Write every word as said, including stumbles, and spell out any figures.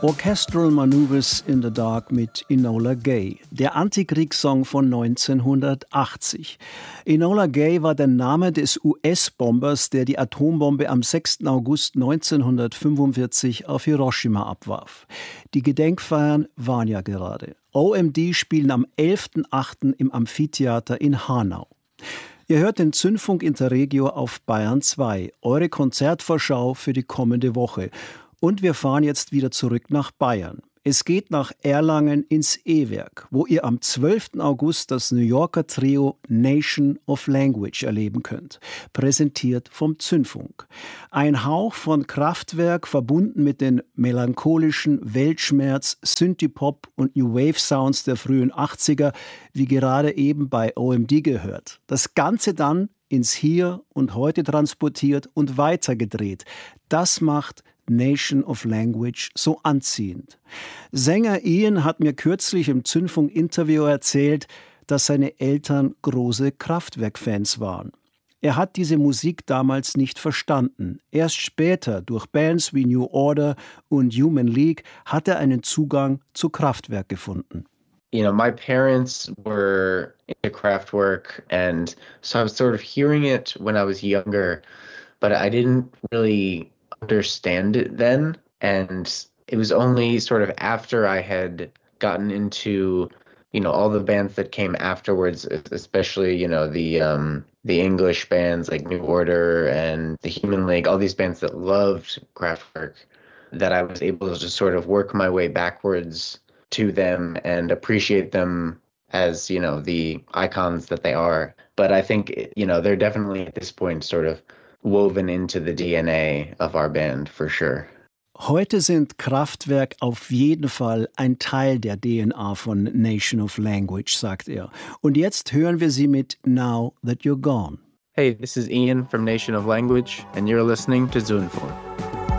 Orchestral Maneuvers in the Dark mit Enola Gay, der Antikriegssong von neunzehnhundertachtzig. Enola Gay war der Name des U S-Bombers, der die Atombombe am sechsten August neunzehnhundertfünfundvierzig auf Hiroshima abwarf. Die Gedenkfeiern waren ja gerade. O M D spielen am elften achten im Amphitheater in Hanau. Ihr hört den Zündfunk Interregio auf Bayern zwei, eure Konzertvorschau für die kommende Woche. Und wir fahren jetzt wieder zurück nach Bayern. Es geht nach Erlangen ins E-Werk, wo ihr am zwölften August das New Yorker Trio Nation of Language erleben könnt, präsentiert vom Zündfunk. Ein Hauch von Kraftwerk, verbunden mit den melancholischen Weltschmerz, Synthie-Pop und New Wave Sounds der frühen achtziger, wie gerade eben bei O M D gehört. Das Ganze dann ins Hier und Heute transportiert und weitergedreht. Das macht Nation of Language so anziehend. Sänger Ian hat mir kürzlich im Zündfunk-Interview erzählt, dass seine Eltern große Kraftwerk-Fans waren. Er hat diese Musik damals nicht verstanden. Erst später, durch Bands wie New Order und Human League, hat er einen Zugang zu Kraftwerk gefunden. You know, my parents were into Kraftwerk, and so I was sort of hearing it when I was younger, but I didn't really understand it then. And it was only sort of after I had gotten into, you know, all the bands that came afterwards, especially, you know, the um, the English bands like New Order and the Human League, all these bands that loved Kraftwerk, that I was able to just sort of work my way backwards to them and appreciate them as, you know, the icons that they are. But I think, you know, they're definitely at this point sort of woven into the D N A of our band, for sure. Heute sind Kraftwerk auf jeden Fall ein Teil der D N A von Nation of Language, sagt er. Und jetzt hören wir sie mit Now That You're Gone. Hey, this is Ian from Nation of Language, and you're listening to Zündfunk.